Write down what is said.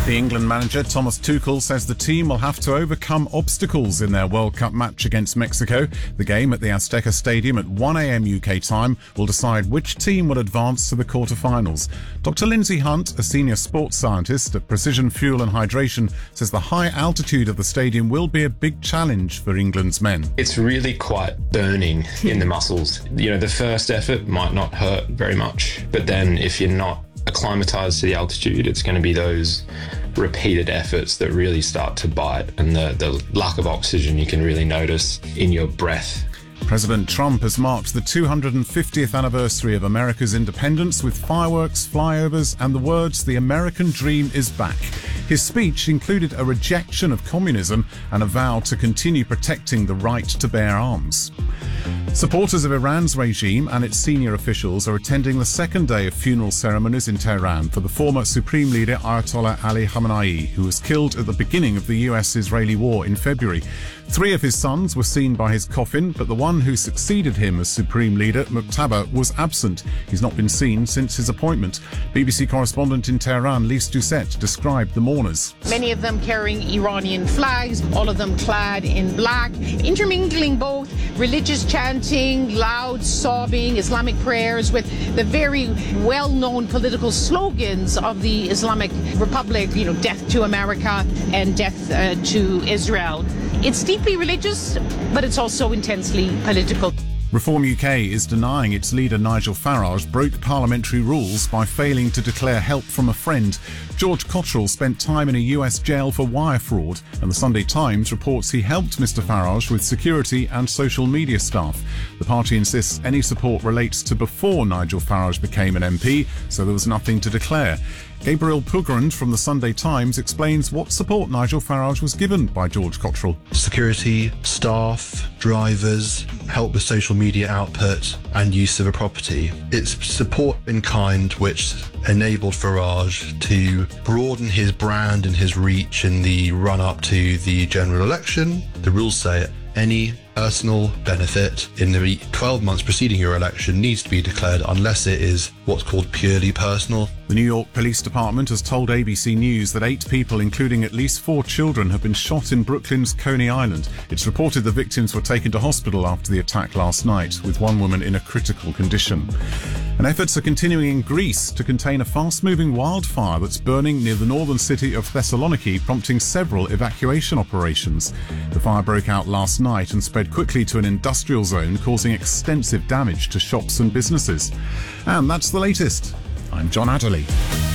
The England manager Thomas Tuchel says the team will have to overcome obstacles in their World Cup match against Mexico. The game at the Azteca Stadium at 1 a.m. UK time will decide which team will advance to the quarter-finals. Dr. Lindsay Hunt, a senior sports scientist at Precision Fuel and Hydration, says the high altitude of the stadium will be a big challenge for England's men. It's really quite burning in the muscles. You know, the first effort might not hurt very much, but then if you're not acclimatized to the altitude, it's going to be those repeated efforts that really start to bite, and the lack of oxygen you can really notice in your breath. President Trump has marked the 250th anniversary of America's independence with fireworks, flyovers, and the words, "The American dream is back." His speech included a rejection of communism and a vow to continue protecting the right to bear arms. Supporters of Iran's regime and its senior officials are attending the second day of funeral ceremonies in Tehran for the former Supreme Leader Ayatollah Ali Khamenei, who was killed at the beginning of the US-Israeli war in February. 3 of his sons were seen by his coffin, but the one who succeeded him as Supreme Leader, Muqtada, was absent. He's not been seen since his appointment. BBC correspondent in Tehran, Lise Doucette, described the mourners. Many of them carrying Iranian flags, all of them clad in black, intermingling both religious chanting, loud sobbing, Islamic prayers with the very well-known political slogans of the Islamic Republic, you know, death to America and death to Israel. It's deeply religious, but it's also intensely political. Reform UK is denying its leader Nigel Farage broke parliamentary rules by failing to declare help from a friend. George Cottrell spent time in a US jail for wire fraud, and the Sunday Times reports he helped Mr Farage with security and social media staff. The party insists any support relates to before Nigel Farage became an MP, so there was nothing to declare. Gabriel Pugrand from the Sunday Times explains what support Nigel Farage was given by George Cottrell. Security, staff, drivers, help with social media output and use of a property. It's support in kind which enabled Farage to broaden his brand and his reach in the run-up to the general election. The rules say any personal benefit in the 12 months preceding your election needs to be declared unless it is what's called purely personal. The New York Police Department has told ABC News that 8 people, including at least 4 children, have been shot in Brooklyn's Coney Island. It's reported the victims were taken to hospital after the attack last night, with one woman in a critical condition. And efforts are continuing in Greece to contain a fast-moving wildfire that's burning near the northern city of Thessaloniki, prompting several evacuation operations. The fire broke out last night and spread quickly to an industrial zone, causing extensive damage to shops and businesses. And that's the latest. I'm John Adderley.